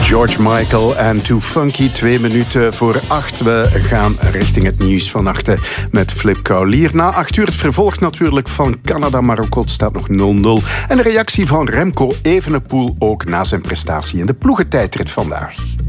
George Michael en Too Funky, 2 minuten voor 8. We gaan richting het nieuws van 8 met Flip Kaulier. Na 8 uur het vervolg natuurlijk van Canada-Marokko. Het staat nog 0-0. En de reactie van Remco Evenepoel ook na zijn prestatie in de ploegentijdrit vandaag.